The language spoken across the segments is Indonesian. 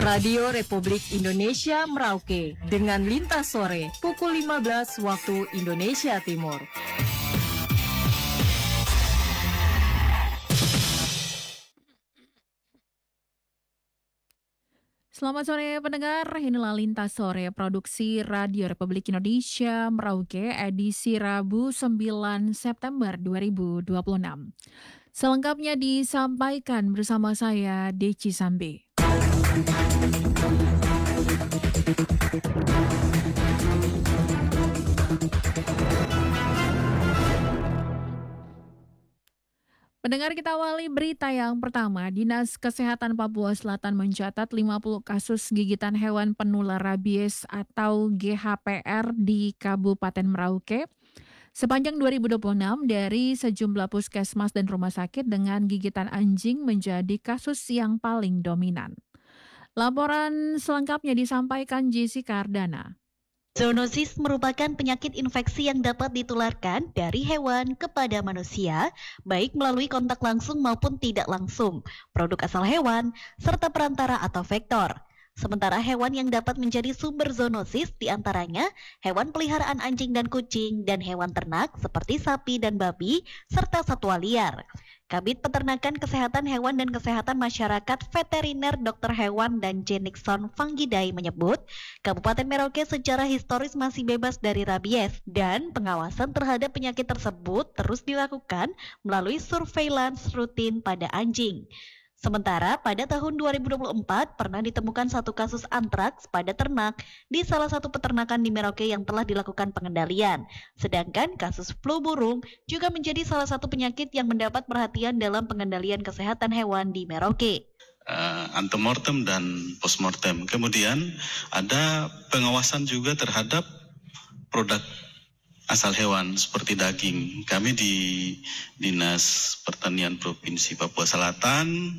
Radio Republik Indonesia Merauke dengan Lintas Sore pukul 15 waktu Indonesia Timur. Selamat sore pendengar, inilah Lintas Sore produksi Radio Republik Indonesia Merauke edisi Rabu 9 September 2026. Selengkapnya disampaikan bersama saya Deci Sambe. Pendengar, kita awali berita yang pertama. Dinas Kesehatan Papua Selatan mencatat 50 kasus gigitan hewan penular rabies atau GHPR di Kabupaten Merauke sepanjang 2026 dari sejumlah puskesmas dan rumah sakit dengan gigitan anjing menjadi kasus yang paling dominan. Laporan selengkapnya disampaikan Jessica Ardana. Zoonosis merupakan penyakit infeksi yang dapat ditularkan dari hewan kepada manusia, baik melalui kontak langsung maupun tidak langsung, produk asal hewan, serta perantara atau vektor. Sementara hewan yang dapat menjadi sumber zoonosis diantaranya hewan peliharaan anjing dan kucing, dan hewan ternak seperti sapi dan babi, serta satwa liar. Kabid Peternakan Kesehatan Hewan dan Kesehatan Masyarakat Veteriner Dr. Hewan dan Jenikson Fangidai menyebut, Kabupaten Merauke secara historis masih bebas dari rabies dan pengawasan terhadap penyakit tersebut terus dilakukan melalui surveillance rutin pada anjing. Sementara pada tahun 2024 pernah ditemukan satu kasus antraks pada ternak di salah satu peternakan di Merauke yang telah dilakukan pengendalian. Sedangkan kasus flu burung juga menjadi salah satu penyakit yang mendapat perhatian dalam pengendalian kesehatan hewan di Merauke. Antemortem dan postmortem. Kemudian ada pengawasan juga terhadap produk asal hewan seperti daging. Kami di Dinas Pertanian Provinsi Papua Selatan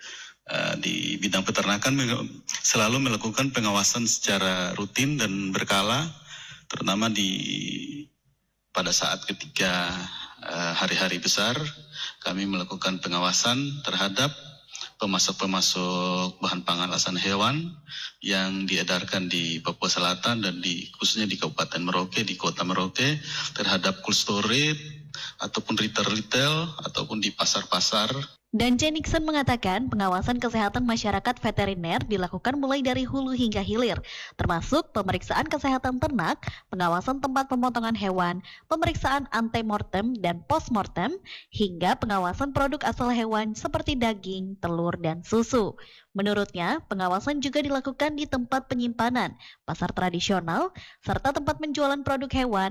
di bidang peternakan selalu melakukan pengawasan secara rutin dan berkala, terutama pada saat ketika hari-hari besar kami melakukan pengawasan terhadap pemasok-pemasok bahan pangan asal hewan yang diedarkan di Papua Selatan dan khususnya di Kabupaten Merauke, di Kota Merauke, terhadap cold storage ataupun retail ataupun di pasar-pasar. Dan Jenikson mengatakan pengawasan kesehatan masyarakat veteriner dilakukan mulai dari hulu hingga hilir, termasuk pemeriksaan kesehatan ternak, pengawasan tempat pemotongan hewan, pemeriksaan antemortem dan postmortem, hingga pengawasan produk asal hewan seperti daging, telur, dan susu. Menurutnya, pengawasan juga dilakukan di tempat penyimpanan, pasar tradisional, serta tempat penjualan produk hewan